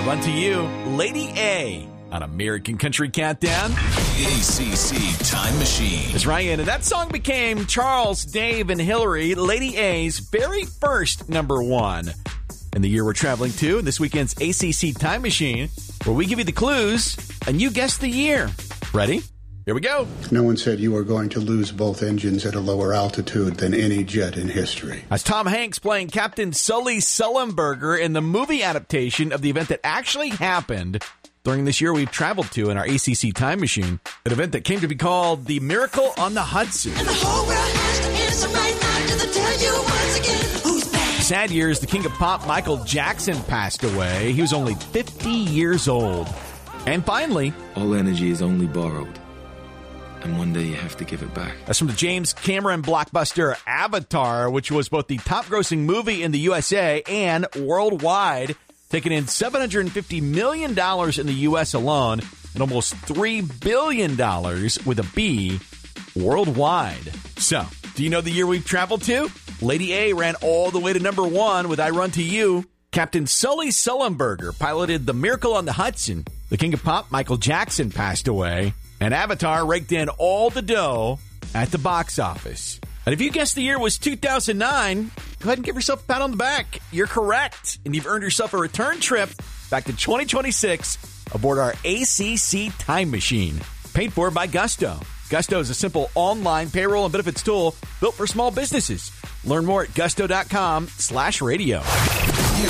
run to you, Lady A on American Country Countdown. ACC Time Machine. It's Ryan, and that song became Charles, Dave, and Hillary, Lady A's very first number one in the year we're traveling to, in this weekend's ACC Time Machine, where we give you the clues and you guess the year. Ready? Here we go. No one said you were going to lose both engines at a lower altitude than any jet in history. As Tom Hanks playing Captain Sully Sullenberger in the movie adaptation of the event that actually happened during this year we've traveled to in our ACC Time Machine, an event that came to be called the Miracle on the Hudson. And the whole world has to answer right now to tell you once again who's back. Sad years, the king of pop, Michael Jackson, passed away. He was only 50 years old. And finally, all energy is only borrowed, and one day you have to give it back. That's from the James Cameron blockbuster Avatar, which was both the top-grossing movie in the USA and worldwide, taking in $750 million in the U.S. alone and almost $3 billion with a B worldwide. So, do you know the year we've traveled to? Lady A ran all the way to number one with I Run to You. Captain Sully Sullenberger piloted the Miracle on the Hudson. The king of pop, Michael Jackson, passed away. And Avatar raked in all the dough at the box office. And if you guessed the year was 2009, go ahead and give yourself a pat on the back. You're correct. And you've earned yourself a return trip back to 2026 aboard our ACC Time Machine. Paid for by Gusto. Gusto is a simple online payroll and benefits tool built for small businesses. Learn more at gusto.com/radio.